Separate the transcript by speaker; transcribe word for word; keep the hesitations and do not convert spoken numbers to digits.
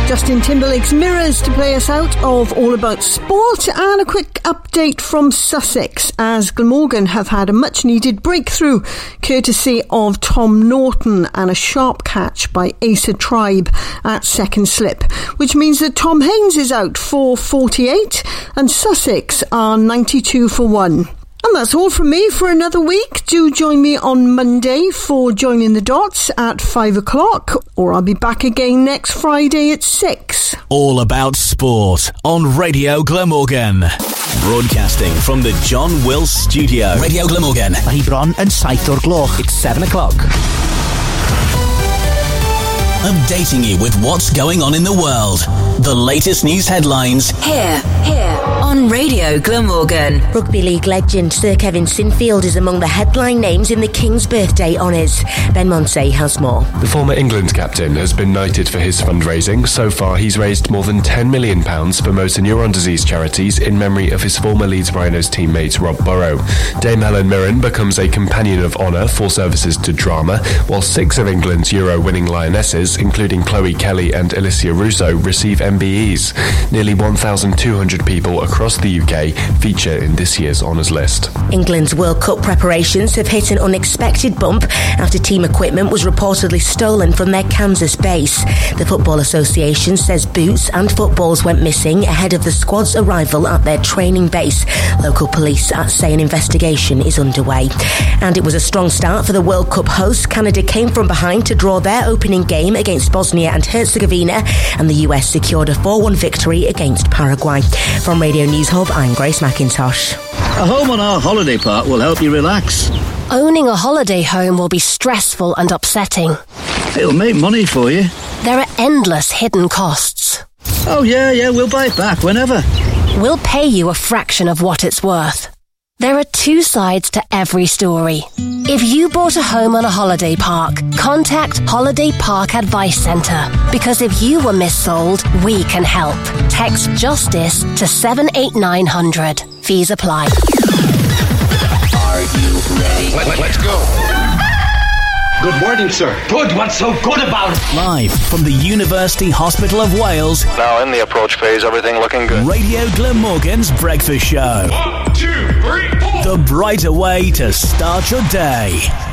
Speaker 1: Justin Timberlake's Mirrors to play us out of All About Sport, and a quick update from Sussex as Glamorgan have had a much needed breakthrough courtesy of Tom Norton and a sharp catch by Acer Tribe at second slip, which means that Tom Haynes is out for forty-eight and Sussex are ninety-two for one. And that's all from me for another week. Do join me on Monday for Joining the Dots at five o'clock, or I'll be back again next Friday at six.
Speaker 2: All About Sport on Radio Glamorgan. Broadcasting from the John Wills Studio. Radio Glamorgan.
Speaker 3: Mae hi bron yn saith o'r gloch. It's seven o'clock.
Speaker 2: Updating you with what's going on in the world. The latest news headlines.
Speaker 4: Here, here on Radio Glamorgan.
Speaker 5: Rugby League legend Sir Kevin Sinfield is among the headline names in the King's Birthday Honours. Ben Monsey has more.
Speaker 6: The former England captain has been knighted for his fundraising. So far, he's raised more than ten million pounds for motor neuron disease charities in memory of his former Leeds Rhinos teammate Rob Burrow. Dame Helen Mirren becomes a Companion of Honour for services to drama, while six of England's Euro-winning Lionesses, including Chloe Kelly and Alicia Russo, receive M B Es. Nearly one thousand two hundred people across the U K feature in this year's honours list.
Speaker 5: England's World Cup preparations have hit an unexpected bump after team equipment was reportedly stolen from their Kansas base. The Football Association says boots and footballs went missing ahead of the squad's arrival at their training base. Local police say an investigation is underway. And it was a strong start for the World Cup hosts. Canada came from behind to draw their opening game against Bosnia and Herzegovina, and the U S secured a four one victory against Paraguay. From Radio News Hub, I'm Grace McIntosh.
Speaker 7: A home on our holiday park will help you relax.
Speaker 8: Owning a holiday home will be stressful and upsetting.
Speaker 7: It'll make money for you.
Speaker 8: There are endless hidden costs.
Speaker 7: Oh yeah, yeah, we'll buy it back whenever.
Speaker 8: We'll pay you a fraction of what it's worth. There are two sides to every story. If you bought a home on a holiday park, contact Holiday Park Advice Centre, because if you were missold, we can help. Text JUSTICE to seven eight nine hundred. Fees apply.
Speaker 9: Are you ready?
Speaker 10: Let, let, let's go.
Speaker 11: Good morning, sir.
Speaker 10: Good. What's so good about it?
Speaker 2: Live from the University Hospital of Wales.
Speaker 12: Now in the approach phase, everything looking good.
Speaker 2: Radio Glamorgan's Breakfast Show.
Speaker 10: One, two, three, four.
Speaker 2: The brighter way to start your day.